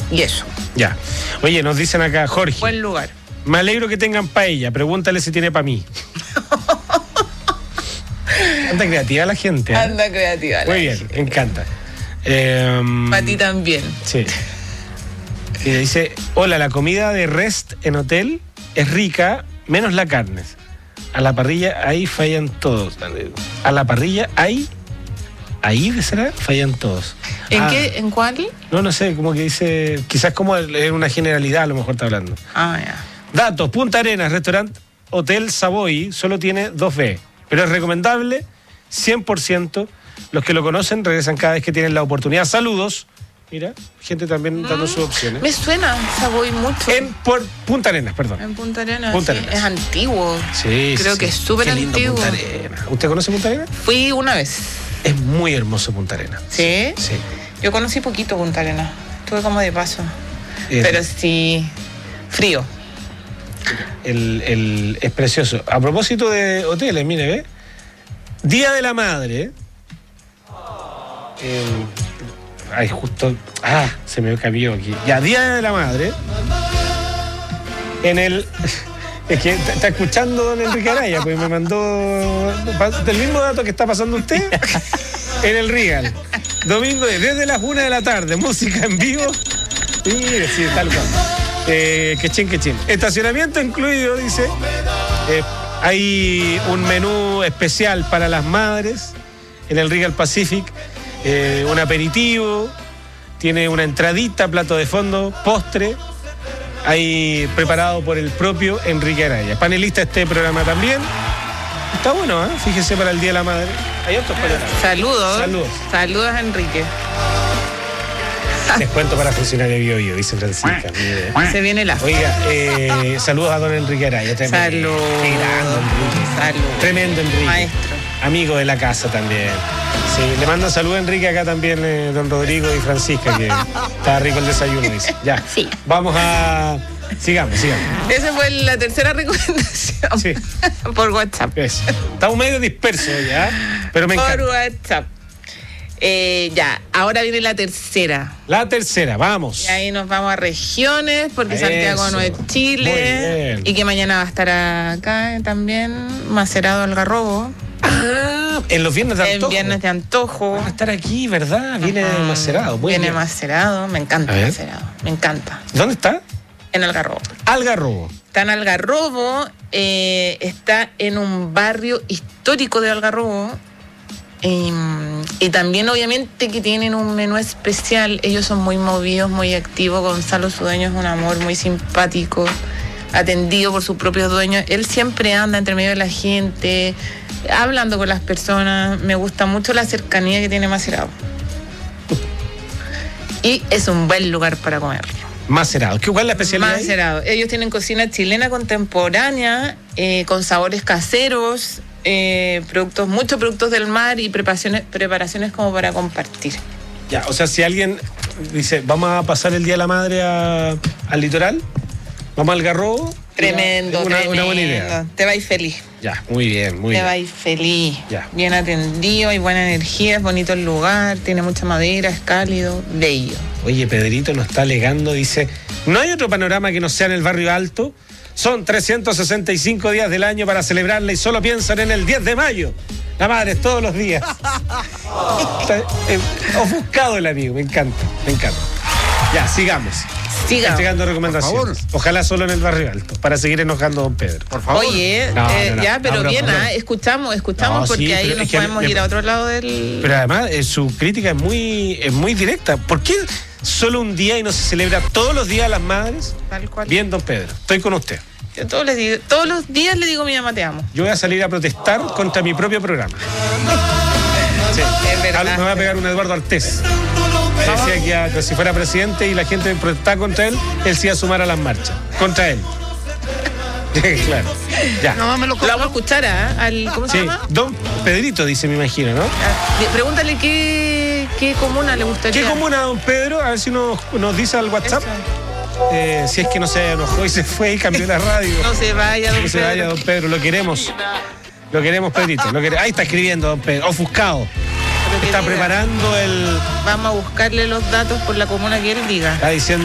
Y eso. Ya. Oye, nos dicen acá, Jorge. Buen lugar. Me alegro que tengan paella. Pregúntale si tiene para mí. Anda creativa la gente. ¿Eh? Anda creativa. Muy bien, me encanta. Para ti también. Sí. Y dice, hola, la comida de Rest en hotel es rica, menos la carne. A la parrilla ahí fallan todos. A la parrilla ahí ¿será? Fallan todos. ¿En qué? ¿En cuál? No sé, como que dice, quizás como es una generalidad, a lo mejor está hablando. Ya. Datos, Punta Arenas, restaurante Hotel Savoy, solo tiene 2B, pero es recomendable 100%. Los que lo conocen regresan cada vez que tienen la oportunidad. Saludos. Mira, gente también dando sus opciones. Me suena Savoy mucho. Punta Arenas, perdón. En Punta Arenas. Punta sí. Arenas. Es antiguo. Sí, Creo sí. que es súper Qué lindo antiguo. Punta Arenas. ¿Usted conoce Punta Arenas? Fui una vez. Es muy hermoso Punta Arenas. ¿Sí? Sí. Yo conocí poquito Punta Arenas. Estuve como de paso. Pero sí, frío. Es precioso. A propósito de hoteles, mire, ¿ve? Día de la Madre. Justo. Se me cambió aquí. Ya, Día de la Madre. Es que está escuchando don Enrique Araya, pues me mandó del mismo dato que está pasando usted en el Regal. Domingo desde las 1 de la tarde, música en vivo. Mire, sí, tal cual. Quechín. Estacionamiento incluido, dice. Hay un menú especial para las madres en el Regal Pacific. Un aperitivo, tiene una entradita, plato de fondo, postre. Ahí preparado por el propio Enrique Araya. Panelista de este programa también. Está bueno, ¿eh? Fíjese para el Día de la Madre. Hay otros panoramas. Saludos, Enrique. Descuento para funcionarios de Bio, dice Francisca. Se viene la. Oiga, saludos a don Enrique Araya. Saludos. Qué grande, Enrique. Saludos. Tremendo Enrique. Maestro. Amigo de la casa también. Sí, le mando saludos a Enrique acá también, don Rodrigo y Francisca, que está rico el desayuno, dice. Ya. Sí. Vamos a. Sigamos. Esa fue la tercera recomendación. Sí. Por WhatsApp. Eso. Estamos medio dispersos ya, pero me encanta. Por WhatsApp. Ya, ahora viene la tercera. La tercera, vamos. Y ahí nos vamos a regiones, porque Eso. Santiago no es Chile. Muy bien. Y que mañana va a estar acá también, Macerado Algarrobo. En los viernes de antojo. En viernes de antojo. Va a estar aquí, ¿verdad? Viene Macerado. Muy Viene bien. Macerado, me encanta Macerado. Me encanta. ¿Dónde está? En Algarrobo. Algarrobo. Está en Algarrobo, está en un barrio histórico de Algarrobo. Y también obviamente que tienen un menú especial. Ellos son muy movidos, muy activos. Gonzalo, su dueño, es un amor, muy simpático, atendido por sus propios dueños. Él siempre anda entre medio de la gente, hablando con las personas. Me gusta mucho la cercanía que tiene Macerado. Y es un buen lugar para comer. Macerado. ¿Cuál es la especialidad? Macerado. Ellos tienen cocina chilena contemporánea, con sabores caseros, muchos productos del mar y preparaciones como para compartir. Ya, o sea, si alguien dice, vamos a pasar el Día de la Madre al litoral, vamos al Algarrobo. Tremendo, una buena idea. Te vais feliz. Ya, muy bien. Te vais feliz. Ya. Bien atendido, hay buena energía, es bonito el lugar, tiene mucha madera, es cálido, bello. Oye, Pedrito nos está alegando, dice, ¿no hay otro panorama que no sea en el barrio alto? Son 365 días del año para celebrarla y solo piensan en el 10 de mayo. La madre es todos los días. Está ofuscado el amigo, me encanta. Ya, sigamos. Entregando recomendaciones. Ojalá solo en el barrio alto, para seguir enojando a don Pedro. Por favor. Oye, ya, pero bien, escuchamos, porque sí, ahí nos podemos ir a otro lado del... Pero además, su crítica es muy directa. ¿Por qué solo un día y no se celebra todos los días a las madres? Tal cual. Bien, don Pedro, estoy con usted. Yo todos los días le digo a mi mamá, te amo. Yo voy a salir a protestar contra mi propio programa. Sí. Es verdad. Me va a pegar un Eduardo Artés. Decía que si fuera presidente y la gente protestaba contra él, él se iba a sumar a las marchas. Contra él. Claro. Ya. No, lo vamos a escuchar ¿cómo se llama? Don Pedrito, dice, me imagino, ¿no? Pregúntale qué comuna le gustaría. ¿Qué comuna, don Pedro? A ver si nos dice al WhatsApp. Si es que no se enojó y se fue y cambió la radio. No se vaya, don Pedro. No se vaya, don Pedro. Lo queremos, Pedrito. Ahí está escribiendo, don Pedro. Ofuscado. Está preparando Vamos a buscarle los datos por la comuna que él diga. Está diciendo.